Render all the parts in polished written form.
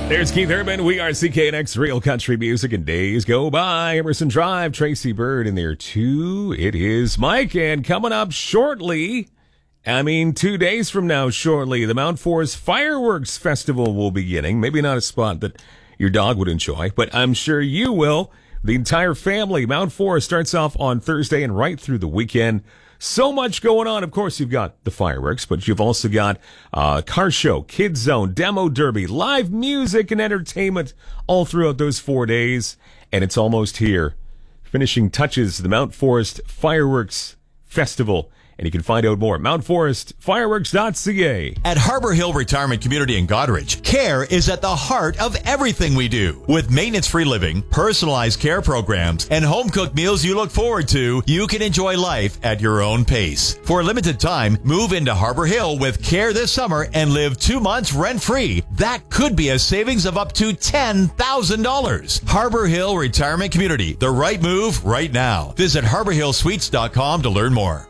There's Keith Urban. We are CKNX Real Country Music, and days go by. Emerson Drive, Tracy Bird in there too. It is Mike, and coming up shortly, 2 days from now shortly, the Mount Forest Fireworks Festival will be beginning. Maybe not a spot that your dog would enjoy, but I'm sure you will. The entire family. Mount Forest starts off on Thursday and right through the weekend. So much going on. Of course, you've got the fireworks, but you've also got car show, kids zone, demo derby, live music and entertainment all throughout those 4 days. And it's almost here. Finishing touches, the Mount Forest Fireworks Festival. And you can find out more at mountforestfireworks.ca. At Harbor Hill Retirement Community in Goderich, care is at the heart of everything we do. With maintenance-free living, personalized care programs, and home-cooked meals you look forward to, you can enjoy life at your own pace. For a limited time, move into Harbor Hill with care this summer and live 2 months rent-free. That could be a savings of up to $10,000. Harbor Hill Retirement Community, the right move right now. Visit harborhillsuites.com to learn more.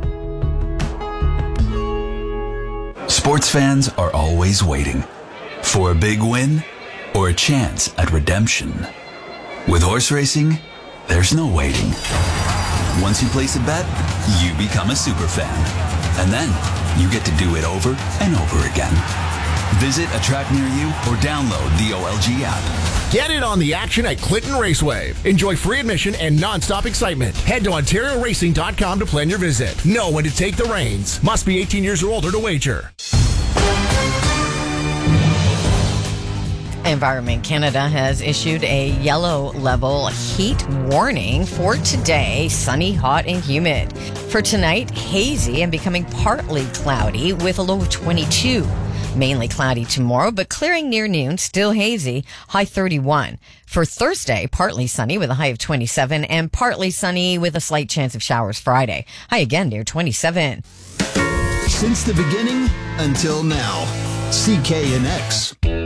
Sports fans are always waiting for a big win or a chance at redemption. With horse racing, there's no waiting. Once you place a bet, you become a super fan. And then you get to do it over and over again. Visit a track near you or download the OLG app. Get in on the action at Clinton Raceway. Enjoy free admission and non-stop excitement. Head to OntarioRacing.com to plan your visit. Know when to take the reins. Must be 18 years or older to wager. Environment Canada has issued a yellow level heat warning for today, sunny, hot, and humid. For tonight, hazy and becoming partly cloudy with a low of 22. Mainly cloudy tomorrow, but clearing near noon, still hazy, high 31. For Thursday, partly sunny with a high of 27, and partly sunny with a slight chance of showers Friday. High again near 27. Since the beginning until now, CKNX.